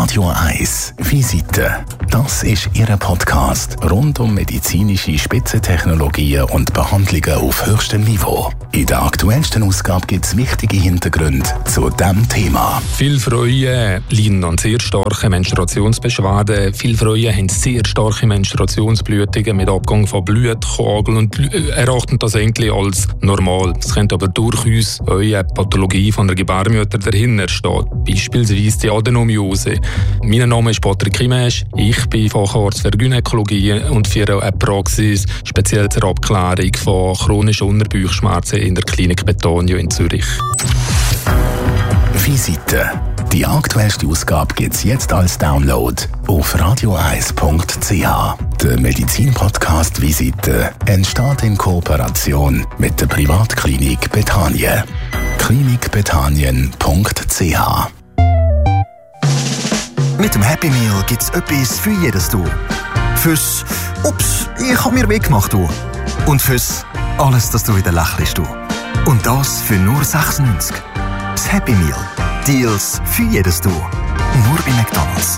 Radio 1 Visite. Das ist Ihr Podcast rund um medizinische Spitzentechnologien und Behandlungen auf höchstem Niveau. In der aktuellsten Ausgabe gibt es wichtige Hintergründe zu diesem Thema. Viele Frauen leiden an sehr starken Menstruationsbeschwerden. Viele Frauen haben sehr starke Menstruationsblutungen mit Abgang von Blutkörpern und erachten das eigentlich als normal. Es könnte aber durchaus eine Pathologie von der Gebärmutter dahinter stehen. Beispielsweise die Adenomiose. Mein Name ist Patrick Kimesch. Ich bin Facharzt für Gynäkologie und führe eine Praxis speziell zur Abklärung von chronischen Unterbauchschmerzen in der Klinik Betanio in Zürich. Visite. Die aktuellste Ausgabe gibt es jetzt als Download auf radio1.ch. Der Medizin-Podcast Visite entsteht in Kooperation mit der Privatklinik Betanien. klinikbetanien.ch. Mit dem Happy Meal gibt es etwas für jedes Du. Fürs «Ups, ich hab mir weggemacht» Du. Und fürs «Alles, dass du wieder lächelst» Du. Und das für nur 96. Das Happy Meal. Deals für jedes Du. Nur bei McDonald's.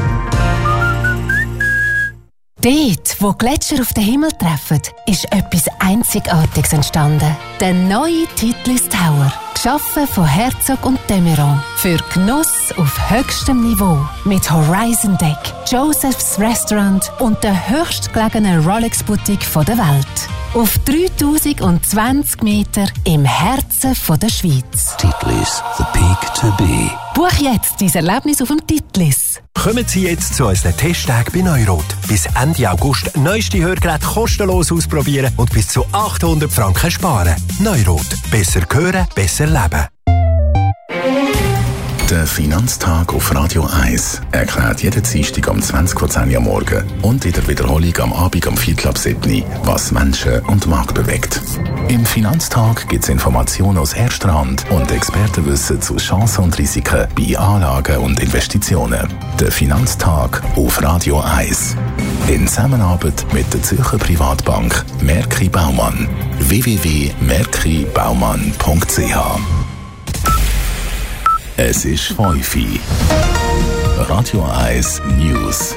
Dort, wo Gletscher auf den Himmel treffen, ist etwas Einzigartiges entstanden. Der neue Titlis Tower. Geschaffen von Herzog und de Meuron. Für Genuss auf höchstem Niveau. Mit Horizon Deck, Joseph's Restaurant und der höchstgelegenen Rolex-Boutique der Welt. Auf 3020 Meter im Herzen der Schweiz. Titlis, the peak to be. Buch jetzt dein Erlebnis auf dem Titlis. Kommen Sie jetzt zu unseren Testtagen bei Neurot. Bis Ende August neueste Hörgeräte kostenlos ausprobieren und bis zu 800 Franken sparen. Neurot. Besser hören, besser leben. Der Finanztag auf Radio 1 erklärt jeden Dienstag um 20:10 Uhr morgen und in der Wiederholung am Abend um 6:45, was Menschen und Markt bewegt. Im Finanztag gibt es Informationen aus erster Hand und Expertenwissen zu Chancen und Risiken bei Anlagen und Investitionen. Der Finanztag auf Radio 1. In Zusammenarbeit mit der Zürcher Privatbank Merki Baumann. www.merkibaumann.ch. Es ist 5 Uhr. Radio 1 News.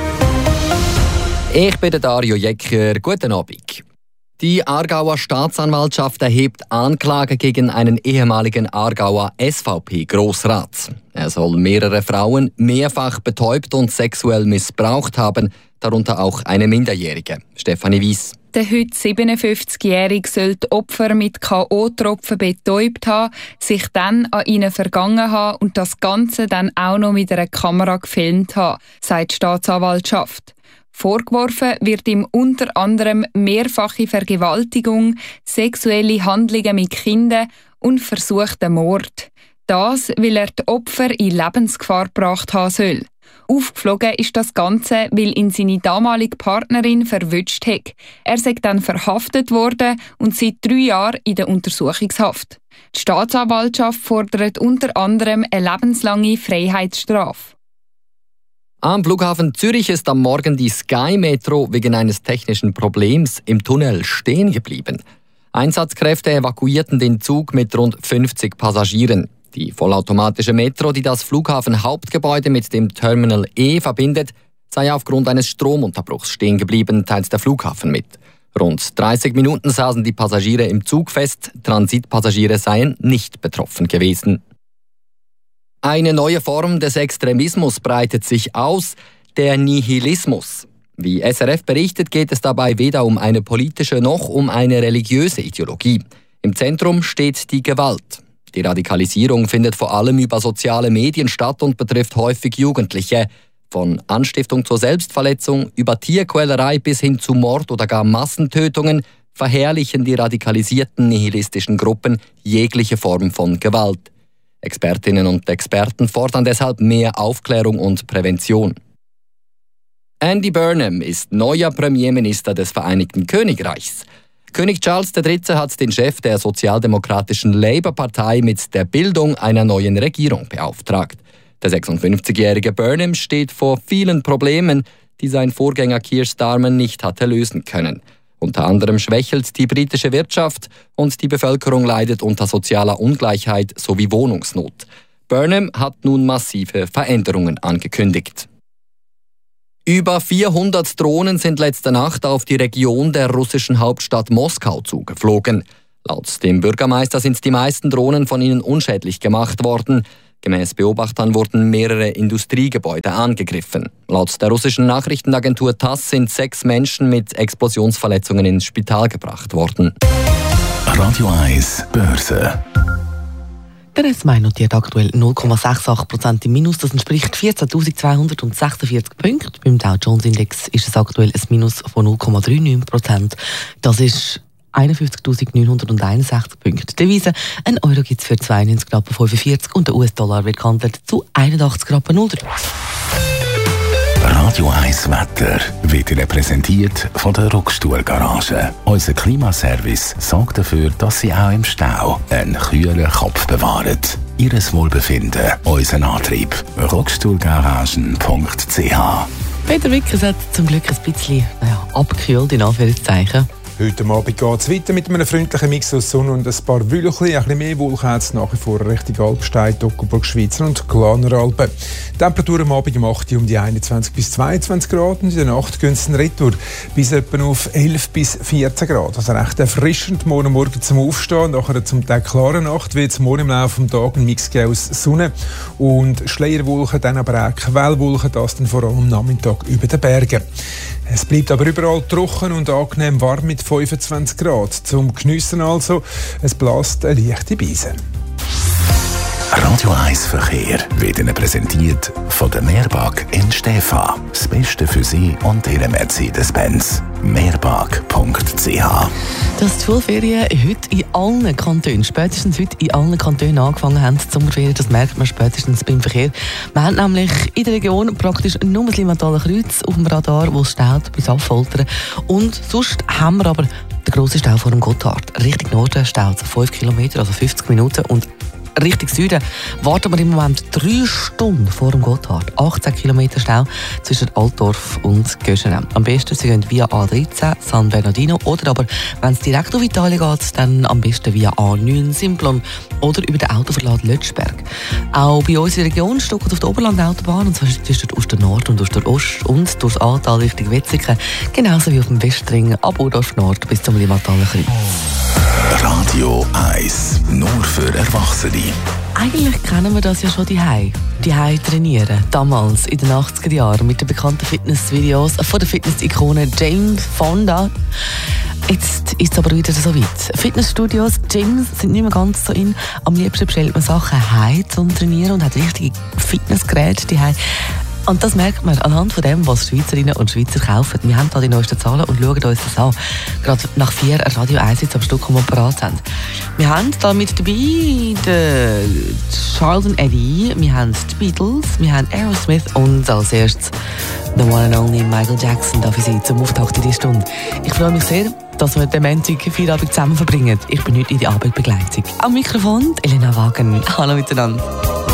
Ich bin Dario Jecker. Guten Abend. Die Aargauer Staatsanwaltschaft erhebt Anklage gegen einen ehemaligen Aargauer SVP-Grossrat. Er soll mehrere Frauen mehrfach betäubt und sexuell missbraucht haben, darunter auch eine Minderjährige. Stefanie Weiss. Der heute 57-Jährige soll die Opfer mit K.O.-Tropfen betäubt haben, sich dann an ihnen vergangen haben und das Ganze dann auch noch mit einer Kamera gefilmt haben, sagt die Staatsanwaltschaft. Vorgeworfen wird ihm unter anderem mehrfache Vergewaltigung, sexuelle Handlungen mit Kindern und versuchten Mord. Das, weil er die Opfer in Lebensgefahr gebracht haben soll. Aufgeflogen ist das Ganze, weil ihn seine damalige Partnerin verwünscht hat. Er sei dann verhaftet worden und seit 3 Jahren in der Untersuchungshaft. Die Staatsanwaltschaft fordert unter anderem eine lebenslange Freiheitsstrafe. Am Flughafen Zürich ist am Morgen die Sky Metro wegen eines technischen Problems im Tunnel stehen geblieben. Einsatzkräfte evakuierten den Zug mit rund 50 Passagieren. Die vollautomatische Metro, die das Flughafenhauptgebäude mit dem Terminal E verbindet, sei aufgrund eines Stromunterbruchs stehen geblieben, teilt der Flughafen mit. Rund 30 Minuten saßen die Passagiere im Zug fest, Transitpassagiere seien nicht betroffen gewesen. Eine neue Form des Extremismus breitet sich aus, der Nihilismus. Wie SRF berichtet, geht es dabei weder um eine politische noch um eine religiöse Ideologie. Im Zentrum steht die Gewalt. Die Radikalisierung findet vor allem über soziale Medien statt und betrifft häufig Jugendliche. Von Anstiftung zur Selbstverletzung über Tierquälerei bis hin zu Mord oder gar Massentötungen verherrlichen die radikalisierten nihilistischen Gruppen jegliche Form von Gewalt. Expertinnen und Experten fordern deshalb mehr Aufklärung und Prävention. Andy Burnham ist neuer Premierminister des Vereinigten Königreichs. König Charles III. Hat den Chef der sozialdemokratischen Labour-Partei mit der Bildung einer neuen Regierung beauftragt. Der 56-jährige Burnham steht vor vielen Problemen, die sein Vorgänger Keir Starmer nicht hatte lösen können. Unter anderem schwächelt die britische Wirtschaft und die Bevölkerung leidet unter sozialer Ungleichheit sowie Wohnungsnot. Burnham hat nun massive Veränderungen angekündigt. Über 400 Drohnen sind letzte Nacht auf die Region der russischen Hauptstadt Moskau zugeflogen. Laut dem Bürgermeister sind die meisten Drohnen von ihnen unschädlich gemacht worden. Gemäß Beobachtern wurden mehrere Industriegebäude angegriffen. Laut der russischen Nachrichtenagentur TASS sind 6 Menschen mit Explosionsverletzungen ins Spital gebracht worden. Radio 1 Börse. Der S&P notiert aktuell 0,68% im Minus. Das entspricht 14.246 Punkten. Beim Dow Jones Index ist es aktuell ein Minus von 0,39%. Das ist 51.961 Punkte. Devise: ein Euro gibt es für 92,45 Rappen und der US-Dollar wird gehandelt zu 81,03 Rappen. Radio 1 Wetter wird Ihnen präsentiert von der Rockstuhl-Garage. Unser Klimaservice sorgt dafür, dass Sie auch im Stau einen kühlen Kopf bewahren. Ihres Wohlbefinden, unser Antrieb. Rockstuhlgaragen.ch. Peter Wickers hat zum Glück ein bisschen abgekühlt, in Anführungszeichen. Heute Abend geht es weiter mit einem freundlichen Mix aus Sonne und ein paar Wölkchen. Ein bisschen mehr Wolken hat es nach wie vor Richtung Alpstein, Toggenburg, Schweizer und Glaneralpen. Temperatur am Abend um 8 um die 21 bis 22 Grad und in der Nacht gehen es Retour bis etwa auf 11 bis 14 Grad. Also recht erfrischend. Morgen zum Aufstehen, nachher zum Tag klare Nacht, wird es morgen im Laufe des Tages ein Mix aus Sonne und Schleierwolken, dann aber auch Quellwolken, das dann vor allem am Nachmittag über den Bergen. Es bleibt aber überall trocken und angenehm warm mit 25 Grad. Zum Geniessen also, es bläst eine leichte Brise. Radio 1 Verkehr wird Ihnen präsentiert von der Meerbag in Stäfa. Das Beste für Sie und Ihren Mercedes-Benz. Meerbag.ch. Dass die Schulferien heute in allen Kantonen, spätestens heute in allen Kantonen angefangen haben, die Sommerferien, das merkt man spätestens beim Verkehr. Wir haben nämlich in der Region praktisch nur das Limataler Kreuz auf dem Radar, wo es staut bis Affoltern. Und sonst haben wir aber den grossen Stau vor dem Gotthard. Richtung Norden staut es 5 Kilometer, also 50 Minuten. Und Richtung Süden warten wir im Moment 3 Stunden vor dem Gotthard. 18 Kilometer Stau zwischen Altdorf und Göschenen. Am besten Sie gehen via A13 San Bernardino oder aber, wenn es direkt auf Italien geht, dann am besten via A9 Simplon oder über den Autoverlad Lötschberg. Auch bei uns in der Region stocken auf der Oberlandautobahn, und zwar zwischen Oster Nord und Oster Ost und durchs Ahrtal Richtung Wetzikon, genauso wie auf dem Westring ab Oberst Nord bis zum Limataler Kreuz. Radio 1, nur für Erwachsene. Eigentlich kennen wir das ja schon die Hause trainieren. Damals in den 80er Jahren mit den bekannten Fitnessvideos von der Fitness-Ikone Jane Fonda. Jetzt ist es aber wieder so weit. Fitnessstudios, Gyms sind nicht mehr ganz so in. Am liebsten bestellt man Sachen heim zum Trainieren und hat richtige Fitnessgeräte die Hause. Und das merkt man anhand von dem, was Schweizerinnen und Schweizer kaufen. Wir haben da die neuesten Zahlen und schauen uns das an. Gerade nach 4 Radio 1 am Stück, die wir parat haben. Wir haben da mit dabei den Charles & Eddie, wir haben die Beatles, wir haben Aerosmith und als erstes the one and only Michael Jackson da für Sie zum Auftakt in die Stunde. Ich freue mich sehr, dass wir den Montag Feierabend zusammen verbringen. Ich bin heute in die Arbeitsbegleitung. Am Mikrofon Elena Wagen. Hallo miteinander.